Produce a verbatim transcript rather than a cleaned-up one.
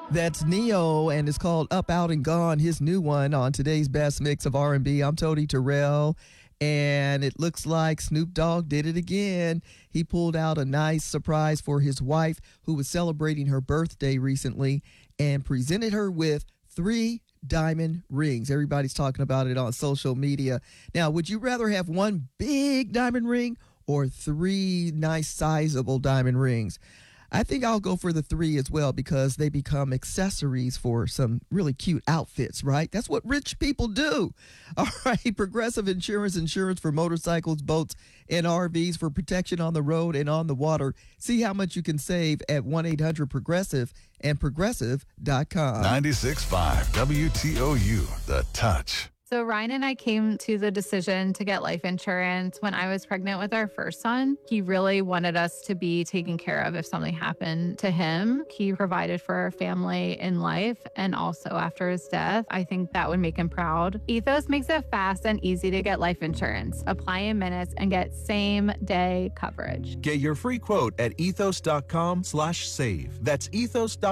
That's Neo, and it's called Up, Out, and Gone, his new one on today's best mix of R and B. I'm Tony Terrell, and it looks like Snoop Dogg did it again. He pulled out a nice surprise for his wife, who was celebrating her birthday recently, and presented her with three diamond rings. Everybody's talking about it on social media. Now, would you rather have one big diamond ring or three nice, sizable diamond rings? I think I'll go for the three as well because they become accessories for some really cute outfits, right? That's what rich people do. All right, Progressive Insurance, insurance for motorcycles, boats, and R Vs for protection on the road and on the water. See how much you can save at one eight hundred progressive and progressive dot com. ninety-six point five W T O U, The Touch. So Ryan and I came to the decision to get life insurance when I was pregnant with our first son. He really wanted us to be taken care of if something happened to him. He provided for our family in life and also after his death. I think that would make him proud. Ethos makes it fast and easy to get life insurance. Apply in minutes and get same day coverage. Get your free quote at ethos dot com slash save. That's ethos dot com.